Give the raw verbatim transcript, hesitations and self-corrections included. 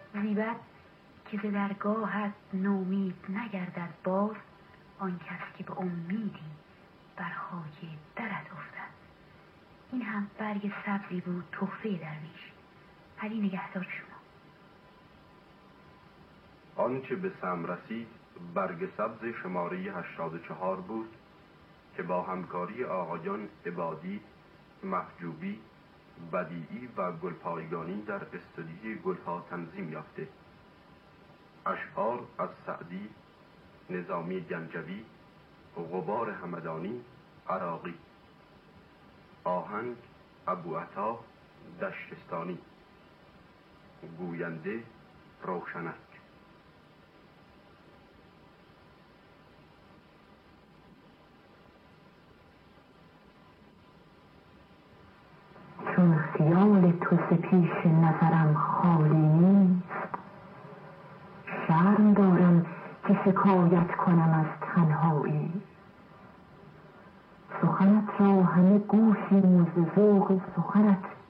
زیبد که ز درگاهت نومید نگردد باز، آن کس که به امیدی بر خاک درت افتد. این هم برگ سبزی بود تحفه درویش. علی نگهدار شما. آنچه به سم رسید برگ سبز شماره هشتاد و چهار بود که با همکاری آقایان عبادی، محجوبی، بدیعی و گلپایگانی در استودیوی گلها تنظیم یافته. اشعار از سعدی، نظامی گنجوی، غبار همدانی، عراقی. آهنگ ابوعطا دشتستانی. گوینده روشنک. چون خیال تو ز پیش نظرم خالی نیست، شرم دارم که شکایت کنم از تنهایی. سخنت را همه گوشیم و ز ذوق سخنت